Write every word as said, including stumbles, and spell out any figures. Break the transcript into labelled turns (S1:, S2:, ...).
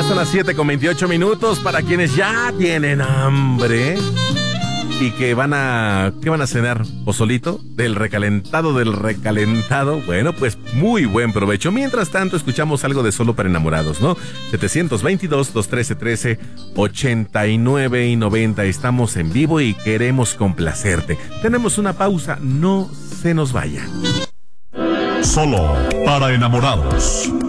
S1: son las siete con veintiocho minutos. Para quienes ya tienen hambre y que van a... ¿Qué van a cenar? ¿Pozolito? ¿Del recalentado del recalentado? Bueno, pues muy buen provecho. Mientras tanto, escuchamos algo de Solo para Enamorados, ¿no? setecientos veintidós, doscientos trece, trece, ochenta y nueve y noventa. Estamos en vivo y queremos complacerte. Tenemos una pausa, no se nos vaya.
S2: Solo para Enamorados.